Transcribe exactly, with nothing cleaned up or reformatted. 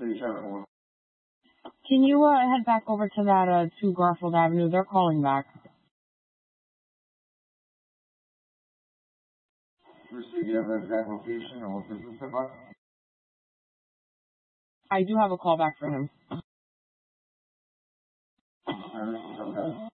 Can you uh, head back over to that uh, two Garfield Avenue? They're calling back. Do you have an exact location or what business about? I do have a call back for him. I don't know.